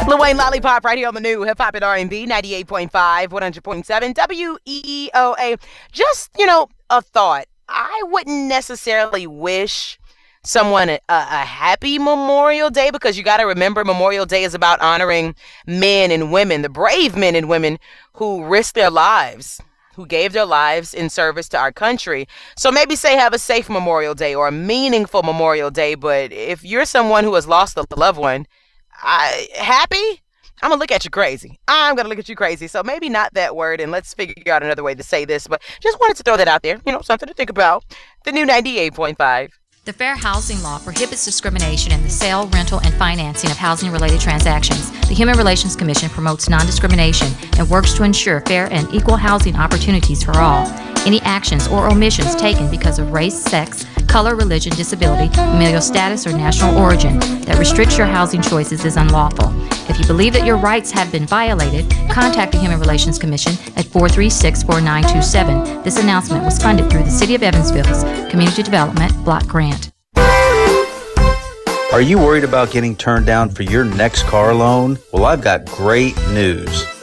Lil Wayne Lollipop right here on the new Hip Hop and R&B 98.5, 100.7 WEEOA. Just, a thought. I wouldn't necessarily wish someone a happy Memorial Day, because you got to remember Memorial Day is about honoring men and women, the brave men and women who risked their lives, who gave their lives in service to our country. So maybe say have a safe Memorial Day or a meaningful Memorial Day. But if you're someone who has lost a loved one, happy? I'm gonna look at you crazy. I'm gonna look at you crazy. So maybe not that word, and let's figure out another way to say this. But just wanted to throw that out there. Something to think about. The new 98.5. The Fair Housing Law prohibits discrimination in the sale, rental, and financing of housing-related transactions. The Human Relations Commission promotes non-discrimination and works to ensure fair and equal housing opportunities for all. Any actions or omissions taken because of race, sex, color, religion, disability, familial status, or national origin that restricts your housing choices is unlawful. If you believe that your rights have been violated, contact the Human Relations Commission at 436-4927. This announcement was funded through the City of Evansville's Community Development Block Grant. Are you worried about getting turned down for your next car loan? Well, I've got great news.